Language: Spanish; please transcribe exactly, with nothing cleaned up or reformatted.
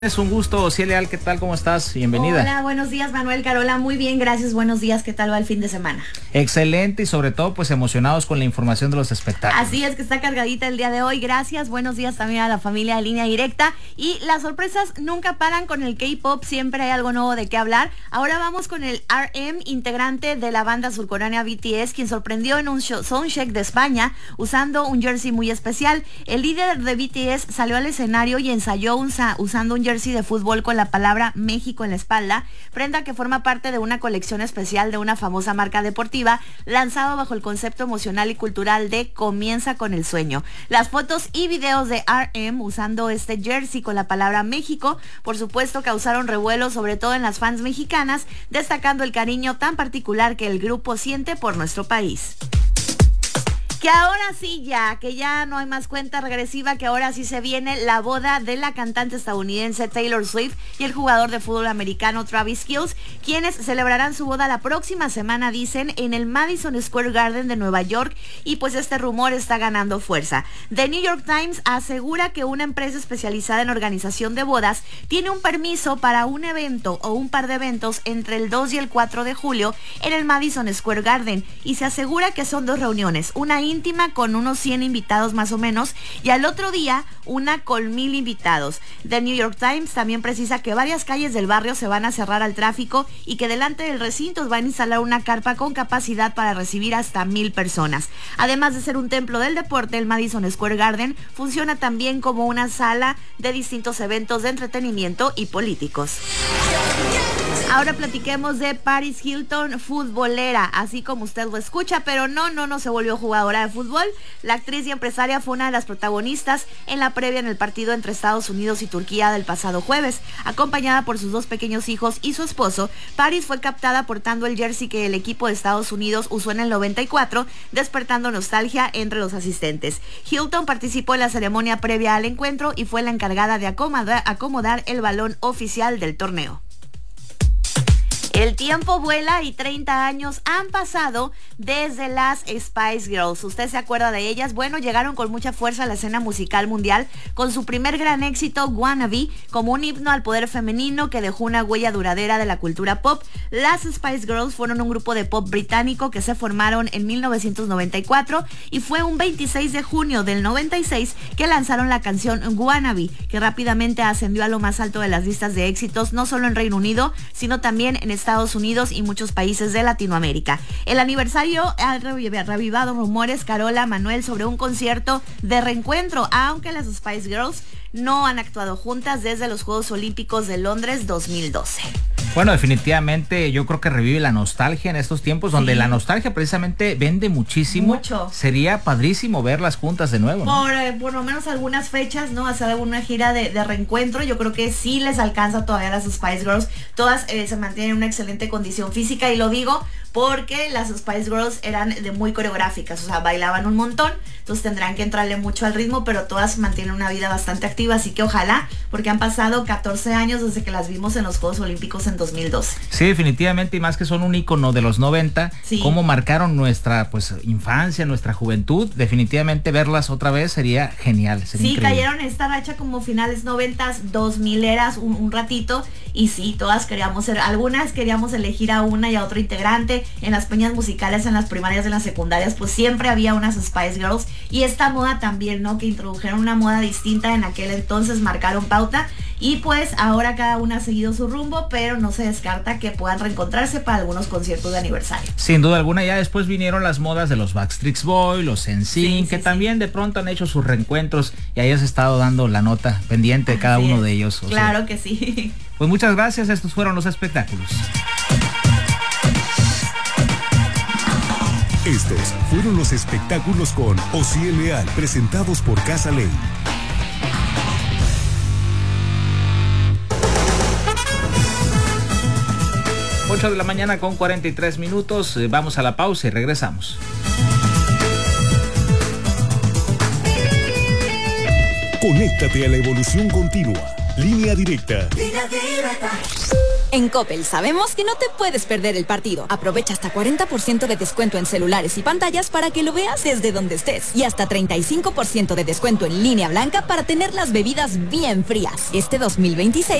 Es un gusto, Ociel Leal, ¿qué tal? ¿Cómo estás? Bienvenida. Hola, buenos días, Manuel, Carola, muy bien, gracias, buenos días, ¿qué tal va el fin de semana? Excelente y sobre todo pues emocionados con la información de los espectáculos. Así es, que está cargadita el día de hoy, gracias, buenos días también a la familia de Línea Directa, y las sorpresas nunca paran con el K-pop, siempre hay algo nuevo de qué hablar. Ahora vamos con el R M, integrante de la banda surcoreana B T S, quien sorprendió en un show, soundcheck de España usando un jersey muy especial. El líder de B T S salió al escenario y ensayó usa, usando un jersey jersey de fútbol con la palabra México en la espalda, prenda que forma parte de una colección especial de una famosa marca deportiva, lanzado bajo el concepto emocional y cultural de Comienza con el sueño. Las fotos y videos de R M usando este jersey con la palabra México, por supuesto, causaron revuelo, sobre todo en las fans mexicanas, destacando el cariño tan particular que el grupo siente por nuestro país. Que ahora sí ya, que ya no hay más cuenta regresiva, que ahora sí se viene la boda de la cantante estadounidense Taylor Swift y el jugador de fútbol americano Travis Kelce, quienes celebrarán su boda la próxima semana, dicen, en el Madison Square Garden de Nueva York, y pues este rumor está ganando fuerza. The New York Times asegura que una empresa especializada en organización de bodas tiene un permiso para un evento o un par de eventos entre el dos y el cuatro de julio en el Madison Square Garden, y se asegura que son dos reuniones, una íntima con unos cien invitados más o menos, y al otro día una con mil invitados. The New York Times también precisa que varias calles del barrio se van a cerrar al tráfico y que delante del recinto van a instalar una carpa con capacidad para recibir hasta mil personas. Además de ser un templo del deporte, el Madison Square Garden funciona también como una sala de distintos eventos de entretenimiento y políticos. Ahora platiquemos de Paris Hilton, futbolera, así como usted lo escucha, pero no, no, no se volvió jugadora de fútbol. La actriz y empresaria fue una de las protagonistas en la previa en el partido entre Estados Unidos y Turquía del pasado jueves. Acompañada por sus dos pequeños hijos y su esposo, Paris fue captada portando el jersey que el equipo de Estados Unidos usó en el noventa y cuatro, despertando nostalgia entre los asistentes. Hilton participó en la ceremonia previa al encuentro y fue la encargada de acomodar, acomodar el balón oficial del torneo. El tiempo vuela y treinta años han pasado desde las Spice Girls. ¿Usted se acuerda de ellas? Bueno, llegaron con mucha fuerza a la escena musical mundial con su primer gran éxito, Wannabe, como un himno al poder femenino que dejó una huella duradera de la cultura pop. Las Spice Girls fueron un grupo de pop británico que se formaron en mil novecientos noventa y cuatro y fue un veintiséis de junio del noventa y seis que lanzaron la canción Wannabe, que rápidamente ascendió a lo más alto de las listas de éxitos, no solo en Reino Unido, sino también en Estados Estados Unidos y muchos países de Latinoamérica. El aniversario ha revivado rumores, Carola, Manuel, sobre un concierto de reencuentro, aunque las Spice Girls no han actuado juntas desde los Juegos Olímpicos de Londres dos mil doce. Bueno, definitivamente yo creo que revive la nostalgia en estos tiempos, donde sí, la nostalgia precisamente vende muchísimo. Mucho. Sería padrísimo verlas juntas de nuevo, ¿no? Por, eh, por lo menos algunas fechas, ¿no? Hacer alguna gira de, de reencuentro. Yo creo que sí les alcanza todavía a las Spice Girls. Todas eh, se mantienen en una excelente condición física, y lo digo porque las Spice Girls eran de muy coreográficas, o sea, bailaban un montón, entonces tendrán que entrarle mucho al ritmo, pero todas mantienen una vida bastante activa, así que ojalá, porque han pasado catorce años desde que las vimos en los Juegos Olímpicos en dos mil doce. Sí, definitivamente, y más que son un ícono de los noventa, sí, cómo marcaron nuestra pues infancia, nuestra juventud, definitivamente verlas otra vez sería genial, sería sí, increíble. Cayeron en esta racha como finales noventas, dos mil eras, un, un ratito, y sí, todas queríamos ser, algunas queríamos elegir a una y a otro integrante. En las peñas musicales, en las primarias, en las secundarias, pues siempre había unas Spice Girls, y esta moda también, ¿no? Que introdujeron una moda distinta en aquel entonces, marcaron pauta, y pues ahora cada una ha seguido su rumbo, pero no se descarta que puedan reencontrarse para algunos conciertos de aniversario. Sin duda alguna. Ya después vinieron las modas de los Backstreet Boys, los N Sync, sí, que sí, también sí. de pronto han hecho sus reencuentros, y ahí has estado dando la nota pendiente de cada Así uno es. de ellos. Claro sea, que sí. Pues muchas gracias, estos fueron los espectáculos. Estos fueron los espectáculos con Ociel Leal, presentados por Casa Ley. ocho de la mañana con cuarenta y tres minutos. Vamos a la pausa y regresamos. Conéctate a la evolución continua. Línea Directa. Línea Directa. En Coppel sabemos que no te puedes perder el partido. Aprovecha hasta cuarenta por ciento de descuento en celulares y pantallas para que lo veas desde donde estés. Y hasta treinta y cinco por ciento de descuento en línea blanca para tener las bebidas bien frías. Este dos mil veintiséis